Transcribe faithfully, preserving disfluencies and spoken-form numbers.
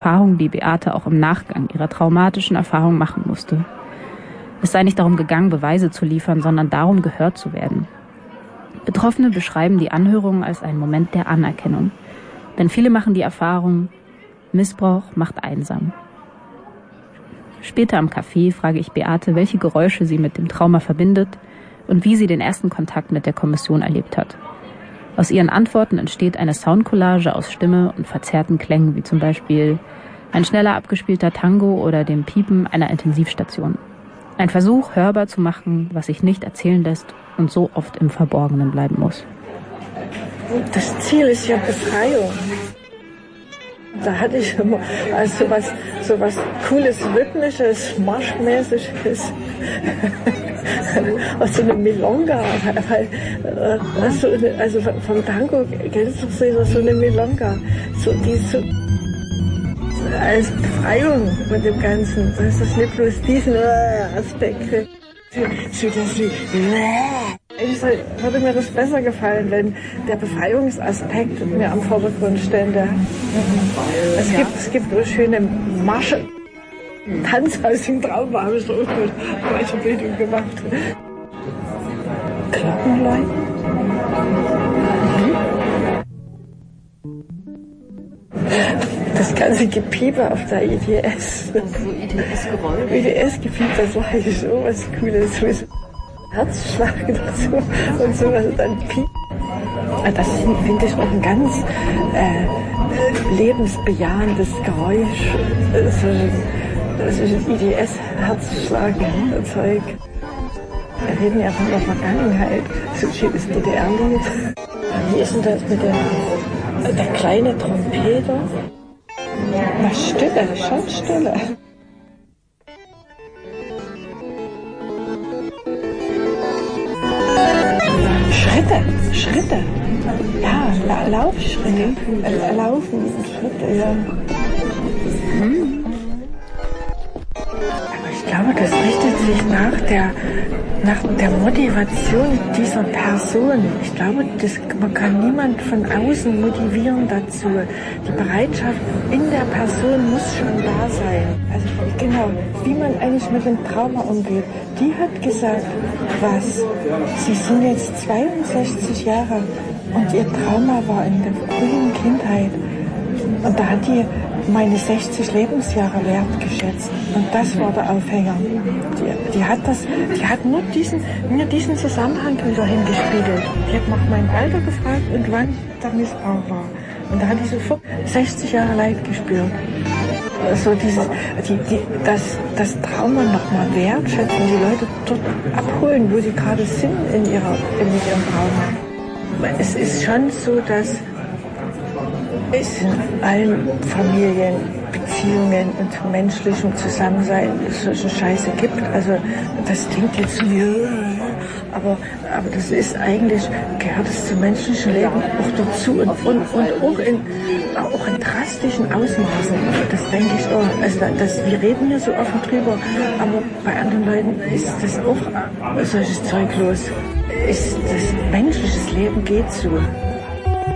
Erfahrung, die Beate auch im Nachgang ihrer traumatischen Erfahrung machen musste. Es sei nicht darum gegangen, Beweise zu liefern, sondern darum, gehört zu werden. Betroffene beschreiben die Anhörungen als einen Moment der Anerkennung. Denn viele machen die Erfahrung, Missbrauch macht einsam. Später am Café frage ich Beate, welche Geräusche sie mit dem Trauma verbindet und wie sie den ersten Kontakt mit der Kommission erlebt hat. Aus ihren Antworten entsteht eine Soundcollage aus Stimme und verzerrten Klängen, wie zum Beispiel ein schneller abgespielter Tango oder dem Piepen einer Intensivstation. Ein Versuch, hörbar zu machen, was sich nicht erzählen lässt und so oft im Verborgenen bleiben muss. Das Ziel ist ja Befreiung. Da hatte ich immer also was, so was Cooles, Rhythmisches, Marschmäßiges. Aus so einer Milonga. Weil, also, also vom Tango kennst du so eine Milonga. So, die so als Befreiung von dem Ganzen. Dass das nicht bloß diesen Aspekt. So, dass sie eigentlich würde mir das besser gefallen, wenn der Befreiungsaspekt mir am Vordergrund stände. Es gibt, es gibt so schöne Marsche. Tanz aus dem Trauma habe ich so Weiterbildung gemacht. Glockenläuten? Das ganze Gepiepe auf der I D S. Also I D S-Geräusch? I D S-Gepiepe, das war eigentlich so was Cooles. So Herzschlag dazu und sowas und dann Piep. Das finde ich auch ein ganz äh, lebensbejahendes Geräusch. So, so I D S-Herzschlag-Zeug. Wir reden ja von der Vergangenheit. So ein schönes D D R-Lied. Wie ist denn das mit der, der kleine Trompeter? Na, Stille, schon Stille. Schritte, Schritte. Ja, La Laufschritte. Äh, Laufen, Schritte, ja. Hm. Aber ich glaube, das richtet sich nach der, nach der Motivation dieser Person. Ich glaube, das, man kann niemand von außen motivieren dazu. Die Bereitschaft in der Person muss schon da sein. Also genau, wie man eigentlich mit dem Trauma umgeht. Die hat gesagt, was? Sie sind jetzt zweiundsechzig Jahre und ihr Trauma war in der frühen Kindheit. Und da hat die meine sechzig Lebensjahre wertgeschätzt. Und das war der Aufhänger. Die, die hat das, die hat nur diesen, mir diesen Zusammenhang wieder hingespiegelt. Die hat nach meinem Alter gefragt und wann der Missbrauch war. Und da hat die sofort sechzig Jahre Leid gespürt. So dieses, die, die, das, das Trauma nochmal wertschätzen, die Leute dort abholen, wo sie gerade sind in ihrer, in ihrem Trauma. Es ist schon so, dass es in allen Familien, Beziehungen und menschlichem Zusammensein solche Scheiße gibt. Also das klingt jetzt so, aber, aber das ist eigentlich, gehört es zum menschlichen Leben auch dazu und, und, und auch, in, auch in drastischen Ausmaßen. Das denke ich auch. Also das, wir reden hier so offen drüber, aber bei anderen Leuten ist das auch solches Zeug los. Ist das menschliches Leben geht so.